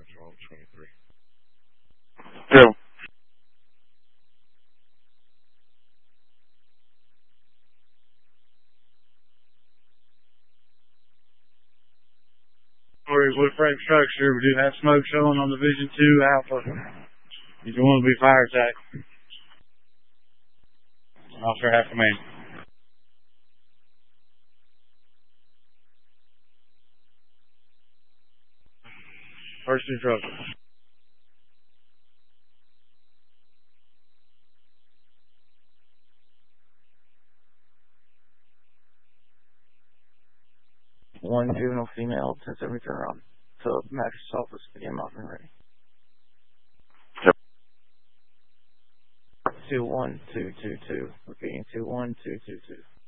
Two. Wood frame structure. We do have smoke showing on Division 2 Alpha. If you want to be fire attack. Officer half command. First instruction. One juvenile female, 1070 turn around. So mattress office, begin off and ready. 21222. Repeating 21222.